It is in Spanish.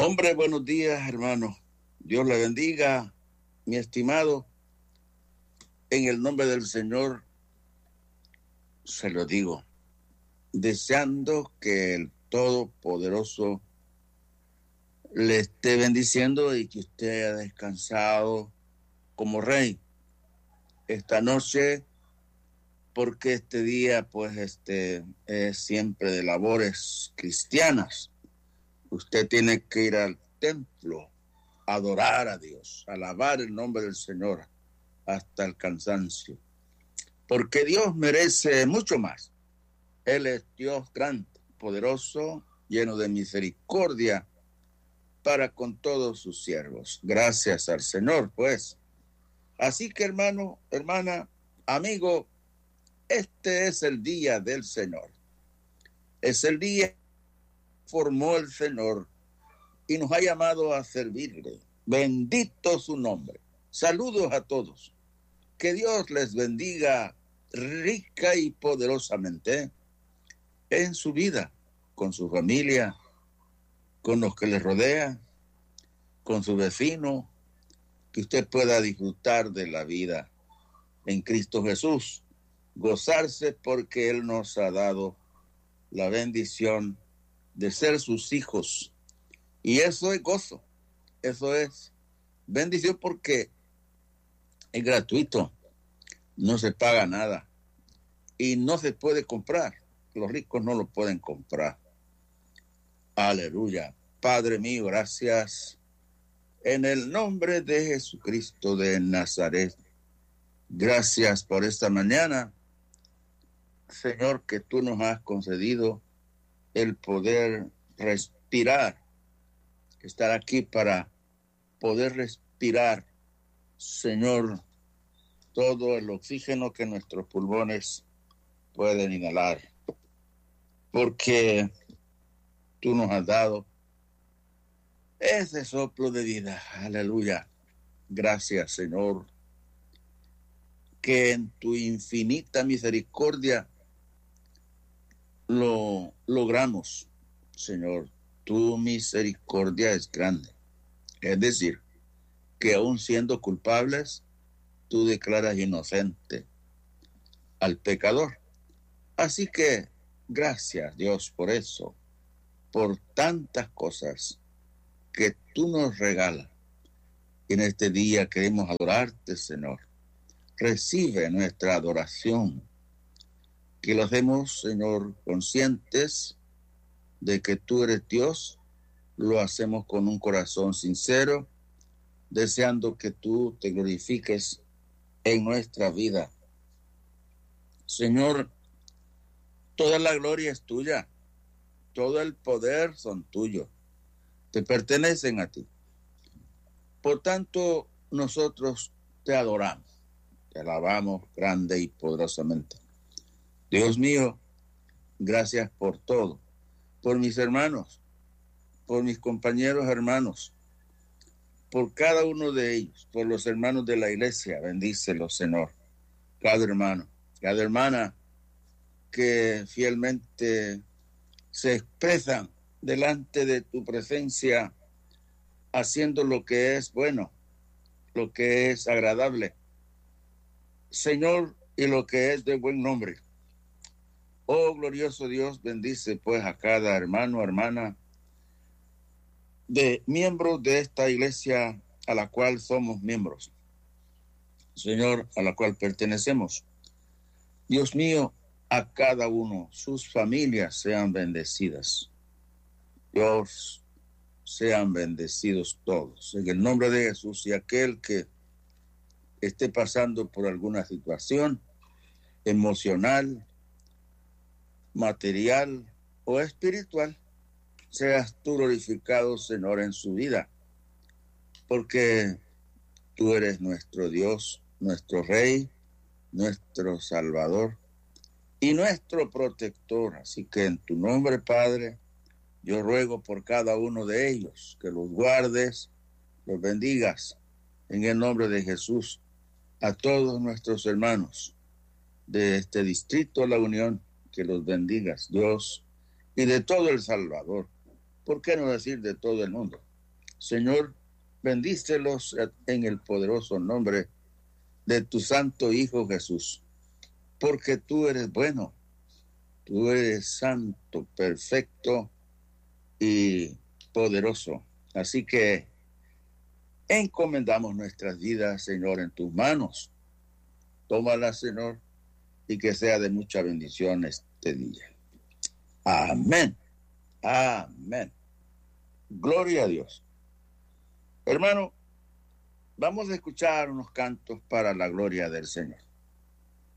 Hombre, buenos días, hermano. Dios le bendiga, mi estimado. En el nombre del Señor, se lo digo, deseando que el Todopoderoso le esté bendiciendo y que usted haya descansado como rey esta noche, porque este día, pues, es siempre de labores cristianas. Usted tiene que ir al templo, adorar a Dios, alabar el nombre del Señor hasta el cansancio, porque Dios merece mucho más. Él es Dios grande, poderoso, lleno de misericordia para con todos sus siervos. Gracias al Señor, pues. Así que, hermano, hermana, amigo, este es el día del Señor. Es el día que formó el Señor y nos ha llamado a servirle. Bendito su nombre. Saludos a todos. Que Dios les bendiga rica y poderosamente en su vida, con su familia, con los que les rodean, con su vecino, que usted pueda disfrutar de la vida en Cristo Jesús, gozarse porque Él nos ha dado la bendición de ser sus hijos. Y eso es gozo, eso es bendición porque es gratuito, no se paga nada y no se puede comprar. Los ricos no lo pueden comprar. Aleluya. Padre mío, gracias en el nombre de Jesucristo de Nazaret. Gracias por esta mañana, Señor, que tú nos has concedido el poder respirar, estar aquí para poder respirar, Señor, todo el oxígeno que nuestros pulmones pueden inhalar, porque tú nos has dado ese soplo de vida. Aleluya. Gracias, Señor, que en tu infinita misericordia lo logramos, Señor. Tu misericordia es grande. Es decir, que aún siendo culpables, tú declaras inocente al pecador. Así que gracias, Dios, por eso, por tantas cosas que tú nos regalas. Y en este día queremos adorarte, Señor. Recibe nuestra adoración. Que lo hacemos, Señor, conscientes de que tú eres Dios. Lo hacemos con un corazón sincero, deseando que tú te glorifiques en nuestra vida. Señor, toda la gloria es tuya, todo el poder son tuyos, te pertenecen a ti. Por tanto, nosotros te adoramos, te alabamos grande y poderosamente. Dios mío, gracias por todo, por mis hermanos, por mis compañeros hermanos, por cada uno de ellos, por los hermanos de la iglesia, bendícelos, Señor. Cada hermano, cada hermana que fielmente se expresan delante de tu presencia, haciendo lo que es bueno, lo que es agradable, Señor, y lo que es de buen nombre. Oh, glorioso Dios, bendice pues a cada hermano, hermana, de miembros de esta iglesia a la cual somos miembros, Señor, a la cual pertenecemos. Dios mío, a cada uno, sus familias sean bendecidas. Dios, sean bendecidos todos. En el nombre de Jesús, y aquel que esté pasando por alguna situación emocional, material o espiritual, seas tú glorificado, Señor, en su vida, porque tú eres nuestro Dios, nuestro Rey, nuestro Salvador y nuestro protector. Así que en tu nombre, Padre, yo ruego por cada uno de ellos que los guardes, los bendigas en el nombre de Jesús. A todos nuestros hermanos de este distrito, La Unión, que los bendigas, Dios, y de todo El Salvador. ¿Por qué no decir de todo el mundo? Señor, bendícelos en el poderoso nombre de tu santo Hijo Jesús, porque tú eres bueno, tú eres santo, perfecto y poderoso. Así que encomendamos nuestras vidas, Señor, en tus manos. Tómala, Señor, y que sea de mucha bendición este día. Amén. Amén. Gloria a Dios. Hermano, vamos a escuchar unos cantos para la gloria del Señor.